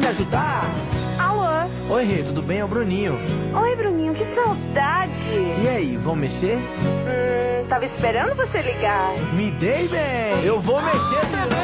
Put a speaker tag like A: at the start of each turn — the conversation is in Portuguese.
A: ajudar?
B: Alô?
A: Oi, Rê, tudo bem? É o Bruninho.
B: Oi, Bruninho, que saudade.
A: E aí, vão mexer?
B: Tava esperando você ligar.
A: Me dei bem! Eu vou mexer de